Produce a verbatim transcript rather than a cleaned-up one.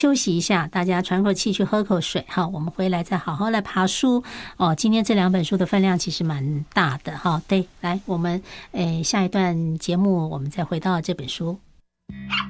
休息一下，大家喘口气，去喝口水哈。我们回来再好好来爬书哦。今天这两本书的分量其实蛮大的哈。对，来，我们诶下一段节目我们再回到这本书。